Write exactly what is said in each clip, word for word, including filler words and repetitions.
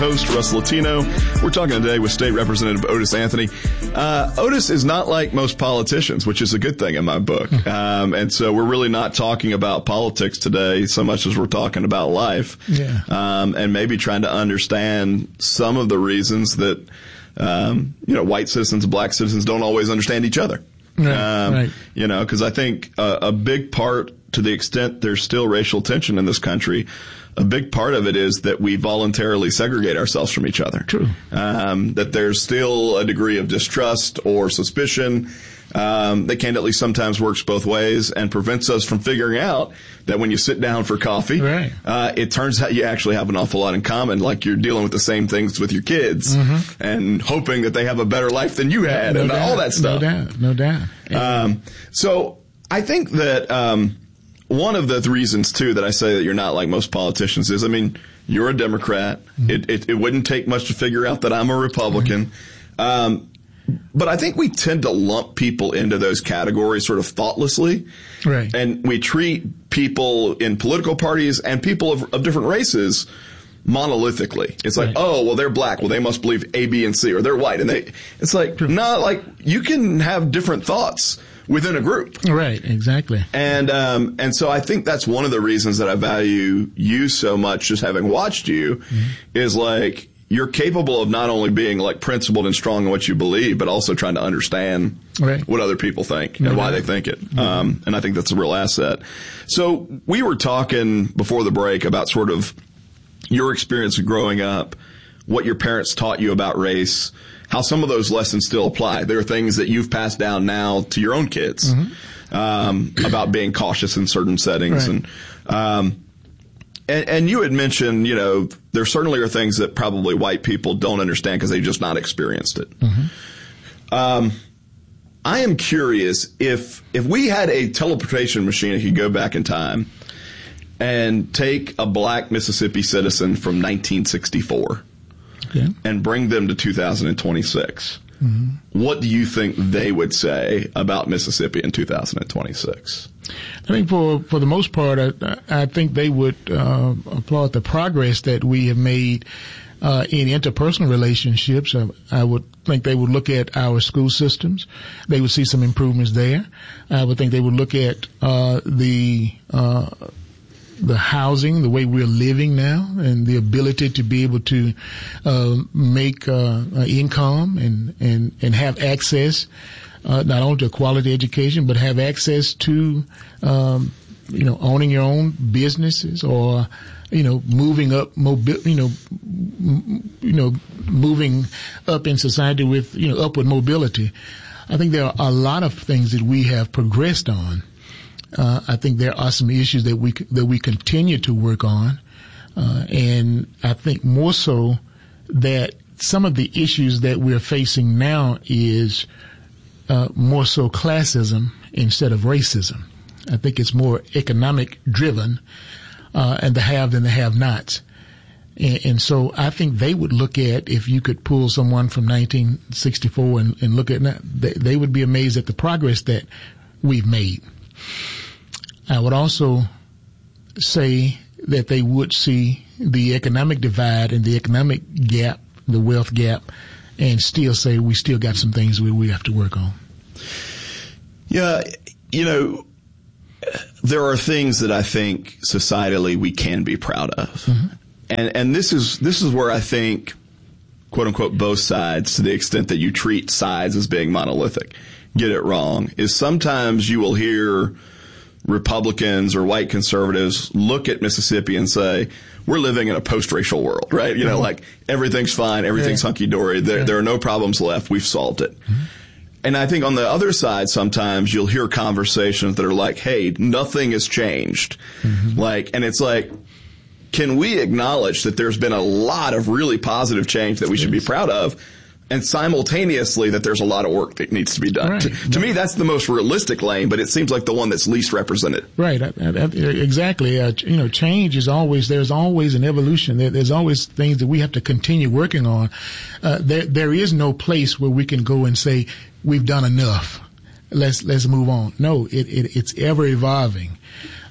host, Russ Latino. We're talking today with State Representative Otis Anthony. Uh, Otis is not like most politicians, which is a good thing in my book. Um, and so we're really not talking about politics today so much as we're talking about life. Yeah. Um, and maybe trying to understand some of the reasons that, um, you know, white citizens and black citizens don't always understand each other. Right, um, right. You know, because I think a, a big part, to the extent there's still racial tension in this country, a big part of it is that we voluntarily segregate ourselves from each other. True. Um, that there's still a degree of distrust or suspicion um, that candidly sometimes works both ways and prevents us from figuring out that when you sit down for coffee, right. uh, it turns out you actually have an awful lot in common, like you're dealing with the same things with your kids mm-hmm. and hoping that they have a better life than you had no and doubt. all that stuff. No doubt, no doubt. Yeah. Um, so I think that um, one of the reasons, too, that I say that you're not like most politicians is, I mean, you're a Democrat. Mm-hmm. It, it, it wouldn't take much to figure out that I'm a Republican. Mm-hmm. Um, but I think we tend to lump people into those categories sort of thoughtlessly. Right. And we treat people in political parties and people of, of different races monolithically. It's like, right. oh, well, they're black. Well, they must believe A, B, and C, or they're white. And they, it's like, no, nah, like you can have different thoughts within a group. Right, exactly. And, um, and so I think that's one of the reasons that I value you so much, just having watched you, mm-hmm. is like, you're capable of not only being like principled and strong in what you believe, but also trying to understand right. what other people think and mm-hmm. why they think it. Mm-hmm. Um, and I think that's a real asset. So we were talking before the break about sort of your experience of growing up, what your parents taught you about race, how some of those lessons still apply. There are things that you've passed down now to your own kids, mm-hmm. um, about being cautious in certain settings. Right. And, um, and, and you had mentioned, you know, there certainly are things that probably white people don't understand because they've just not experienced it. Mm-hmm. Um, I am curious if, if we had a teleportation machine that could go back in time and take a black Mississippi citizen from nineteen sixty-four okay. and bring them to two thousand twenty-six. Mm-hmm. What do you think they would say about Mississippi in two thousand twenty-six? I think for for the most part, I, I think they would uh, applaud the progress that we have made uh, in interpersonal relationships. I, I would think they would look at our school systems. They would see some improvements there. I would think they would look at uh, the uh, the housing, the way we're living now, and the ability to be able to uh, make uh, income and, and, and have access uh, not only to quality education, but have access to, um, you know, owning your own businesses or, you know, moving up, mobi- you know, m- you know, moving up in society with, you know, upward mobility. I think there are a lot of things that we have progressed on. Uh, I think there are some issues that we that we continue to work on, uh, and I think more so that some of the issues that we're facing now is uh, more so classism instead of racism. I think it's more economic driven, uh, and the have and the have-nots. And, and so I think they would look at, if you could pull someone from nineteen sixty-four and, and look at that, they, they would be amazed at the progress that we've made. I would also say that they would see the economic divide and the economic gap, the wealth gap, and still say we still got some things we, we have to work on. Yeah, you know, there are things that I think societally we can be proud of. Mm-hmm. And and this is this is where I think, quote unquote, both sides, to the extent that you treat sides as being monolithic, get it wrong, is sometimes you will hear Republicans or white conservatives look at Mississippi and say, we're living in a post-racial world, right? You know, mm-hmm. like everything's fine, everything's yeah. hunky-dory, there, yeah. there are no problems left, we've solved it. Mm-hmm. And I think on the other side, sometimes you'll hear conversations that are like, hey, nothing has changed. Mm-hmm. Like, and it's like, can we acknowledge that there's been a lot of really positive change that we should be proud of? And simultaneously that there's a lot of work that needs to be done. Right. To, to me, that's the most realistic lane, but it seems like the one that's least represented. Right. I, I, I, exactly. Uh, you know, change is always, there's always an evolution. There, there's always things that we have to continue working on. Uh, there, there is no place where we can go and say, we've done enough. Let's, let's move on. No, it, it it's ever evolving.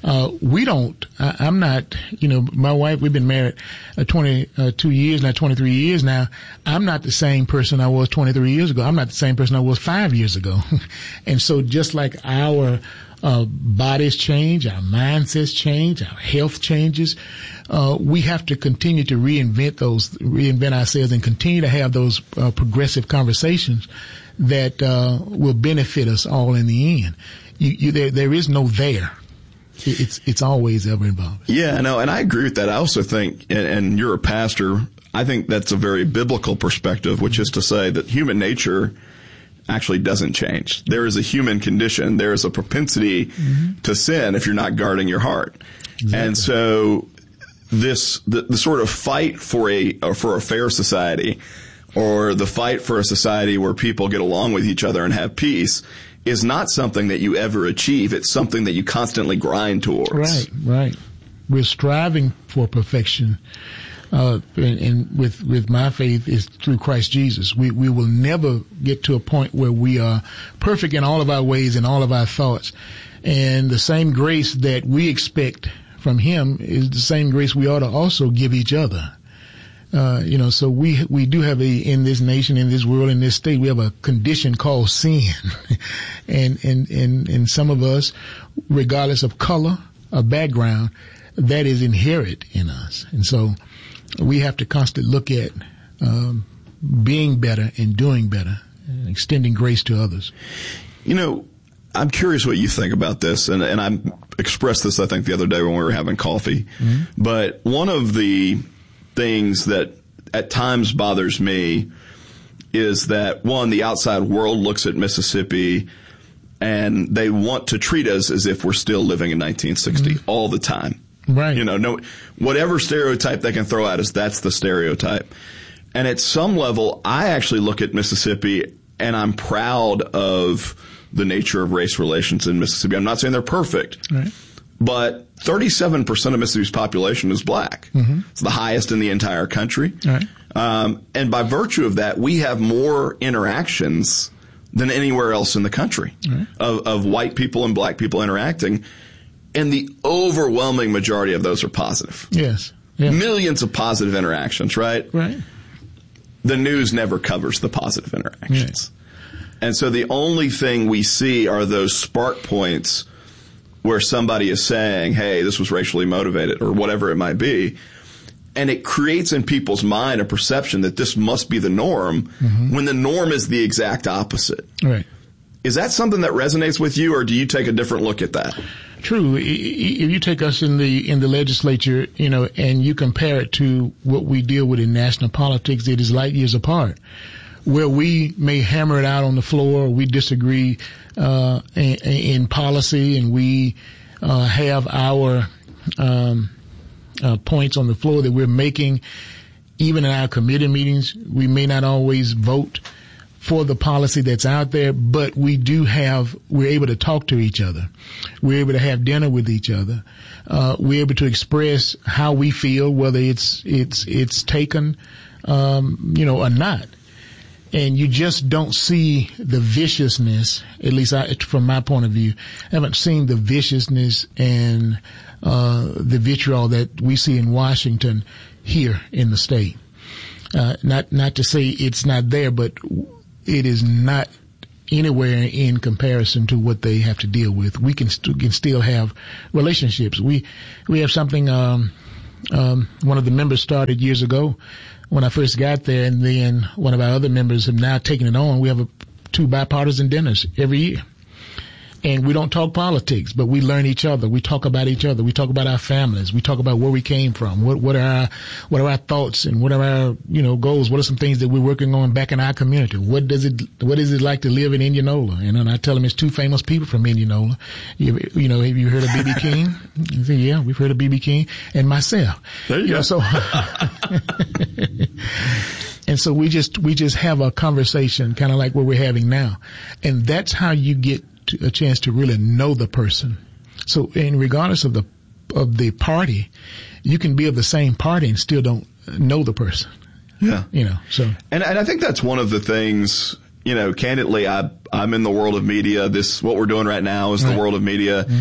Uh, we don't, I, I'm not, you know, my wife, we've been married uh, twenty-two years now, twenty-three years now. I'm not the same person I was twenty-three years ago. I'm not the same person I was five years ago. And so just like our uh, bodies change, our mindsets change, our health changes, uh, we have to continue to reinvent those, reinvent ourselves and continue to have those uh, progressive conversations that uh, will benefit us all in the end. You, you, there, there is no there. It's it's always ever involved. Yeah, no, and I agree with that. I also think, and, and you're a pastor, I think that's a very biblical perspective, which is to say that human nature actually doesn't change. There is a human condition. There is a propensity mm-hmm. to sin if you're not guarding your heart. Exactly. And so this the, the sort of fight for a or for a fair society, or the fight for a society where people get along with each other and have peace, is not something that you ever achieve. It's something that you constantly grind towards. Right, right. We're striving for perfection. Uh, and, and with, with my faith is through Christ Jesus. We, we will never get to a point where we are perfect in all of our ways and all of our thoughts. And the same grace that we expect from Him is the same grace we ought to also give each other. Uh, you know, so we, we do have a, in this nation, in this world, in this state, we have a condition called sin. and, and, and, and some of us, regardless of color or background, that is inherent in us. And so we have to constantly look at, um, being better and doing better and extending grace to others. You know, I'm curious what you think about this, and, and I expressed this, I think, the other day when we were having coffee. Mm-hmm. But one of the things that at times bothers me is that, one, the outside world looks at Mississippi and they want to treat us as if we're still living in nineteen sixty mm-hmm. all the time. Right. You know, no, whatever stereotype they can throw at us, that's the stereotype. And at some level, I actually look at Mississippi and I'm proud of the nature of race relations in Mississippi. I'm not saying they're perfect. Right. But thirty-seven percent of Mississippi's population is black. Mm-hmm. It's the highest in the entire country. Right. Um, and by virtue of that, we have more interactions than anywhere else in the country right. of, of white people and black people interacting. And the overwhelming majority of those are positive. Yes. Yeah. Millions of positive interactions, right? Right. The news never covers the positive interactions. Right. And so the only thing we see are those spark points where somebody is saying, hey, this was racially motivated or whatever it might be. And it creates in people's mind a perception that this must be the norm mm-hmm. when the norm is the exact opposite. Right. Is that something that resonates with you, or do you take a different look at that? True. If you take us in the in the legislature, you know, and you compare it to what we deal with in national politics, it is light years apart. Where we may hammer it out on the floor, we disagree uh in, in policy, and we uh have our um uh points on the floor that we're making. Even in our committee meetings, we may not always vote for the policy that's out there, but we do have, we're able to talk to each other. We're able to have dinner with each other. Uh, we're able to express how we feel, whether it's, it's, it's taken, um, you know, or not. And you just don't see the viciousness, at least I, from my point of view, I haven't seen the viciousness and, uh, the vitriol that we see in Washington here in the state. Uh, not, not to say it's not there, but it is not anywhere in comparison to what they have to deal with. We can, st- can still have relationships. We, we have something, um, um, one of the members started years ago when I first got there, and then one of our other members have now taken it on. We have a, two bipartisan dinners every year. And we don't talk politics, but we learn each other. We talk about each other. We talk about our families. We talk about where we came from. What, what are our, what are our thoughts and what are our, you know, goals? What are some things that we're working on back in our community? What does it, what is it like to live in Indianola? And then I tell them it's two famous people from Indianola. You, you know, have you heard of B B King? I say, yeah, we've heard of B B King and myself. There you, you go. Know, so, and so we just, we just have a conversation kind of like what we're having now. And that's how you get a chance to really know the person. So, and regardless of the of the party, you can be of the same party and still don't know the person. Yeah, you know. So, and and I think that's one of the things. You know, candidly, I I'm in the world of media. This what we're doing right now is right. the world of media. Mm-hmm.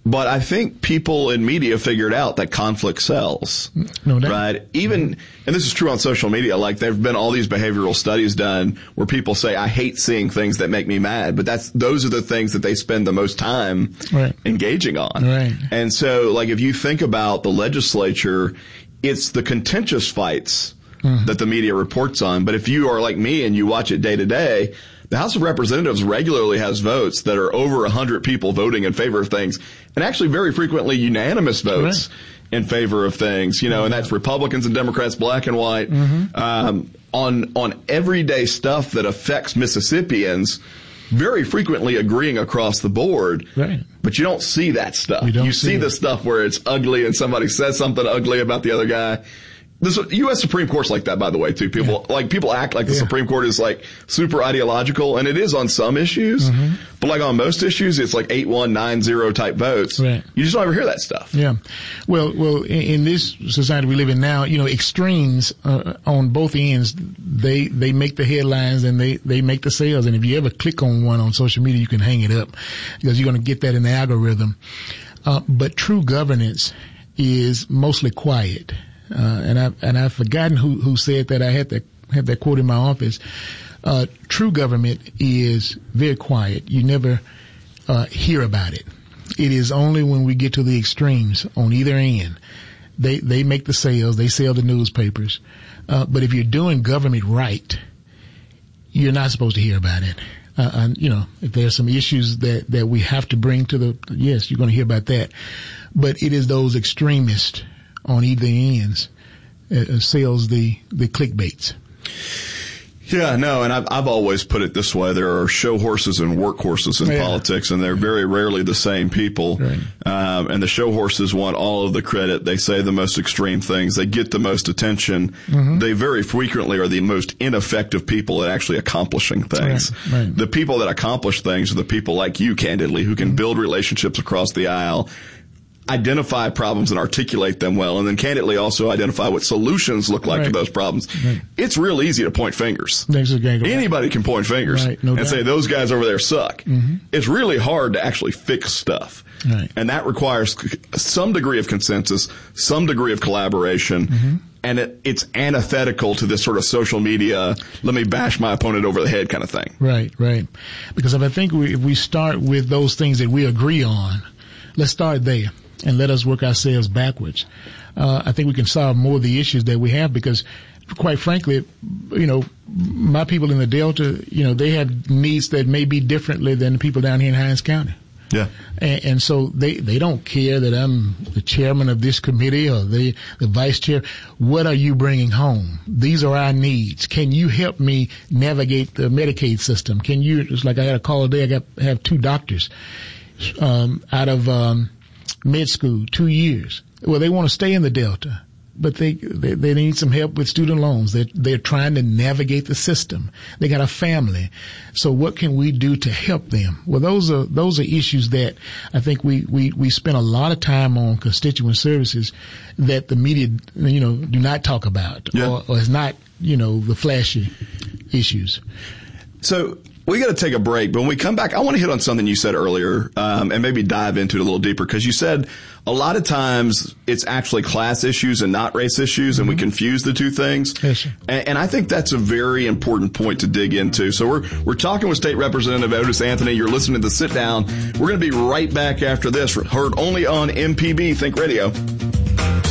But I think people in media figured out that conflict sells. No doubt. Right? Even, and this is true on social media, like there have been all these behavioral studies done where people say, I hate seeing things that make me mad, but that's, those are the things that they spend the most time right. engaging on. Right. And so, like, if you think about the legislature, it's the contentious fights mm-hmm. that the media reports on. But if you are like me and you watch it day to day, the House of Representatives regularly has votes that are over one hundred people voting in favor of things, and actually very frequently unanimous votes right. in favor of things, you know, mm-hmm. and that's Republicans and Democrats, black and white, mm-hmm. um, on on everyday stuff that affects Mississippians, very frequently agreeing across the board. Right. But you don't see that stuff. You, don't you see, see the stuff where it's ugly and somebody says something ugly about the other guy. The U S Supreme Court's like that, by the way, too. People, yeah. like, people act like the yeah. Supreme Court is, like, super ideological, and it is on some issues. Mm-hmm. But, like, on most issues, it's like eight one, nine zero type votes. Right. You just don't ever hear that stuff. Yeah. Well, well, in, in this society we live in now, you know, extremes, uh, on both ends, they, they make the headlines and they, they make the sales. And if you ever click on one on social media, you can hang it up because you're going to get that in the algorithm. Uh, but true governance is mostly quiet. Uh, and I and I've forgotten who who said that. I had that had that quote in my office. Uh, true government is very quiet. You never uh, hear about it. It is only when we get to the extremes on either end. They they make the sales. They sell the newspapers. Uh, but if you're doing government right, you're not supposed to hear about it. Uh, and, you know, if there's some issues that that we have to bring to the yes, you're going to hear about that. But it is those extremists on either ends uh, sells the, the clickbaits. Yeah, no, and I've, I've always put it this way. There are show horses and workhorses in yeah. politics, and they're very rarely the same people. Right. Um, and the show horses want all of the credit. They say the most extreme things. They get the most attention. Mm-hmm. They very frequently are the most ineffective people at actually accomplishing things. Right. Right. The people that accomplish things are the people like you, candidly, who can mm-hmm. build relationships across the aisle, identify problems and articulate them well, and then candidly also identify what solutions look like right. to those problems. Right. It's real easy to point fingers. Exactly. Anybody can point fingers right. no and doubt. say those guys over there suck. Mm-hmm. It's really hard to actually fix stuff. Right. And that requires some degree of consensus, some degree of collaboration, mm-hmm. and it, it's antithetical to this sort of social media, let me bash my opponent over the head kind of thing. Right, right. Because if I think we, if we start with those things that we agree on, let's start there. And let us work ourselves backwards. Uh, I think we can solve more of the issues that we have because, quite frankly, you know, my people in the Delta, you know, they have needs that may be differently than the people down here in Hinds County. Yeah. And, and so they, they don't care that I'm the chairman of this committee or the, the vice chair. What are you bringing home? These are our needs. Can you help me navigate the Medicaid system? Can you, it's like I had a call today, I got, have two doctors, um, out of, um, med school, two years. Well, they want to stay in the Delta, but they, they, they need some help with student loans. They're, they're trying to navigate the system. They got a family. So what can we do to help them? Well, those are, those are issues that I think we, we, we spend a lot of time on constituent services that the media, you know, do not talk about yeah. or, or is not, you know, the flashy issues. So, we got to take a break, but when we come back, I want to hit on something you said earlier, um, and maybe dive into it a little deeper, because you said a lot of times it's actually class issues and not race issues, and mm-hmm. we confuse the two things. Yes, sir. And, and I think that's a very important point to dig into. So we're we're talking with State Representative Otis Anthony. You're listening to the Sit Down. We're going to be right back after this. Heard only on M P B Think Radio.